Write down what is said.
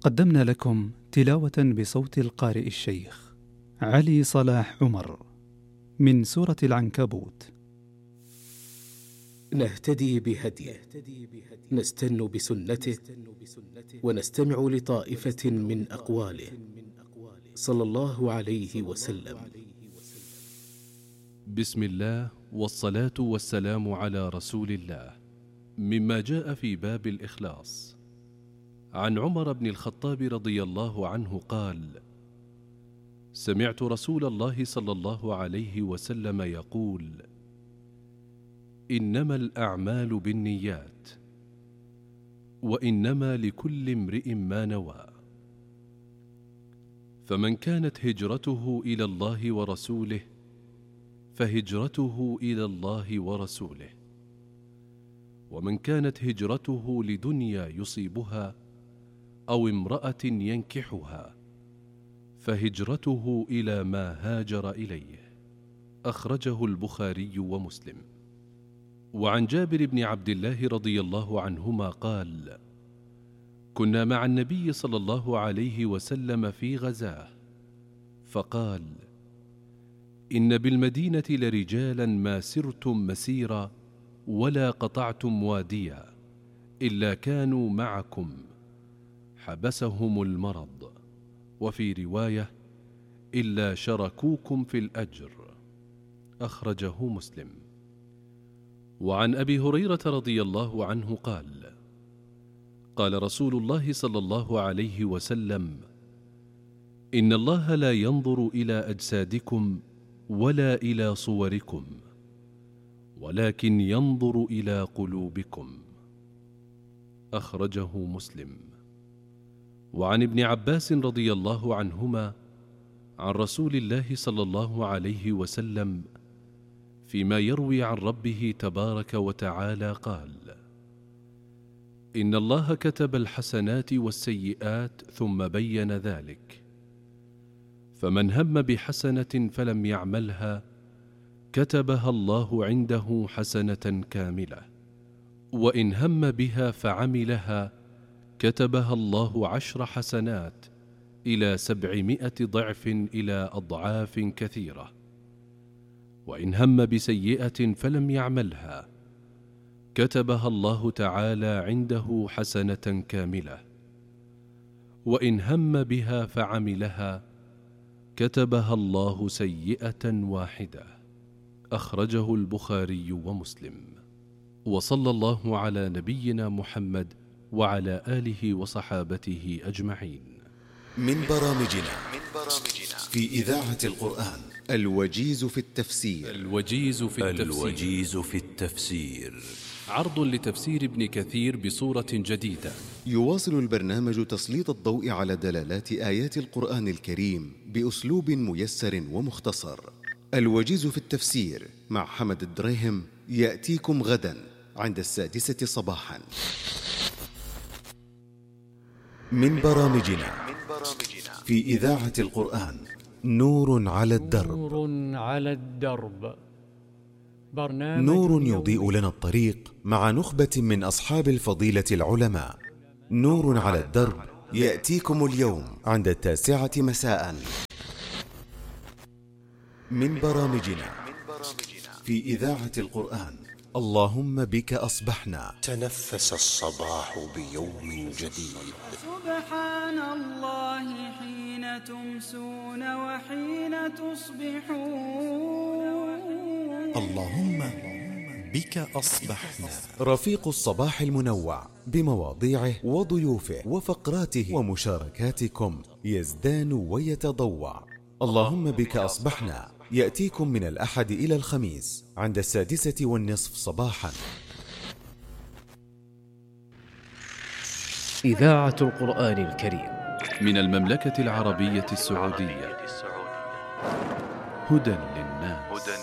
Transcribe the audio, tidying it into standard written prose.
قدمنا لكم تلاوة بصوت القارئ الشيخ علي صلاح عمر من سورة العنكبوت. نهتدي بهديه، نستن بسنته، ونستمع لطائفة من أقواله صلى الله عليه وسلم. بسم الله والصلاة والسلام على رسول الله. مما جاء في باب الإخلاص عن عمر بن الخطاب رضي الله عنه قال: سمعت رسول الله صلى الله عليه وسلم يقول: إنما الأعمال بالنيات، وإنما لكل امرئ ما نوى، فمن كانت هجرته إلى الله ورسوله فهجرته إلى الله ورسوله، ومن كانت هجرته لدنيا يصيبها أو امرأة ينكحها فهجرته إلى ما هاجر إليه. أخرجه البخاري ومسلم. وعن جابر بن عبد الله رضي الله عنهما قال: كنا مع النبي صلى الله عليه وسلم في غزاه، فقال: إن بالمدينة لرجالا ما سرتم مسيرا ولا قطعتم واديا إلا كانوا معكم، حبسهم المرض، وفي رواية: إلا شركوكم في الأجر. أخرجه مسلم. وعن أبي هريرة رضي الله عنه قال: قال رسول الله صلى الله عليه وسلم: إن الله لا ينظر إلى أجسادكم ولا إلى صوركم، ولكن ينظر إلى قلوبكم. أخرجه مسلم. وعن ابن عباس رضي الله عنهما عن رسول الله صلى الله عليه وسلم فيما يروي عن ربه تبارك وتعالى قال: إن الله كتب الحسنات والسيئات ثم بين ذلك، فمن هم بحسنة فلم يعملها كتبها الله عنده حسنة كاملة، وإن هم بها فعملها كتبها الله 10 حسنات إلى 700 ضعف إلى أضعاف كثيرة، وإن هم بسيئة فلم يعملها كتبها الله تعالى عنده حسنة كاملة، وإن هم بها فعملها كتبها الله سيئة واحدة. أخرجه البخاري ومسلم. وصلى الله على نبينا محمد وعلى آله وصحابته أجمعين. من برامجنا في إذاعة القرآن الوجيز في التفسير. الوجيز في التفسير عرض لتفسير ابن كثير بصورة جديدة. يواصل البرنامج تسليط الضوء على دلالات آيات القرآن الكريم بأسلوب ميسر ومختصر. الوجيز في التفسير مع حمد الدريهم يأتيكم غدا عند 6 صباحا. من برامجنا في إذاعة القرآن نور على الدرب. نور يضيء لنا الطريق مع نخبة من أصحاب الفضيلة العلماء. نور على الدرب يأتيكم اليوم عند 9 مساء. من برامجنا في إذاعة القرآن اللهم بك أصبحنا. تنفس الصباح بيوم جديد. سبحان الله حين تمسون وحين تصبحون. اللهم بك أصبحنا. رفيق الصباح المنوع بمواضيعه وضيوفه وفقراته ومشاركاتكم يزدان ويتضوع. اللهم بك أصبحنا يأتيكم من الأحد إلى الخميس عند 6:30 صباحا. إذاعة القرآن الكريم من المملكة العربية السعودية. هدى